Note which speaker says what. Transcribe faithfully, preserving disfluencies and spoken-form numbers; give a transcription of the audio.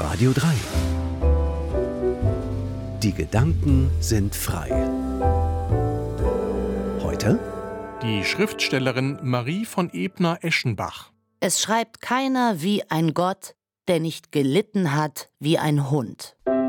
Speaker 1: Radio drei. Die Gedanken sind frei. Heute
Speaker 2: die Schriftstellerin Marie von Ebner-Eschenbach.
Speaker 3: Es schreibt keiner wie ein Gott, der nicht gelitten hat wie ein Hund.